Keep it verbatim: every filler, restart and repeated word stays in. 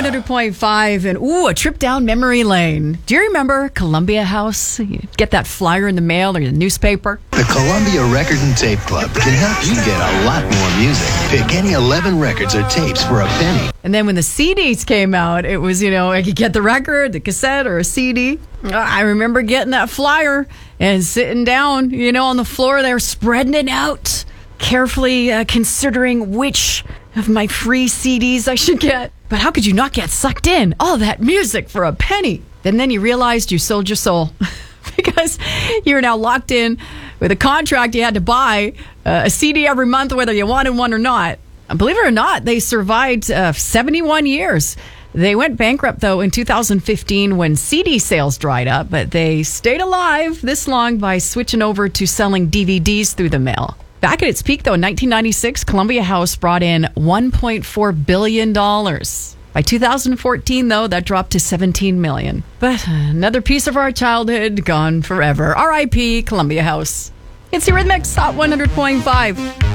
hundred point five, and ooh, a trip down memory lane. Do you remember Columbia House? You get that flyer in the mail or the newspaper. The Columbia Record and Tape Club can help you get a lot more music. Pick any eleven records or tapes for a penny. And then when the C Ds came out, it was, you know, I could get the record, the cassette, or a C D. I remember getting that flyer and sitting down, you know, on the floor there, spreading it out, carefully uh, considering which of my free C Ds I should get. But how could you not get sucked in? All that music for a penny. And then you realized you sold your soul because you're now locked in with a contract. You had to buy uh, a C D every month, whether you wanted one or not. Believe it or not, they survived uh, seventy-one years. They went bankrupt, though, in two thousand fifteen when C D sales dried up, but they stayed alive this long by switching over to selling D V Ds through the mail. Back at its peak, though, in nineteen ninety-six, Columbia House brought in one point four billion dollars. By two thousand fourteen, though, that dropped to seventeen million dollars. But another piece of our childhood gone forever. R I P Columbia House. It's Eurythmics, Hot one hundred point five.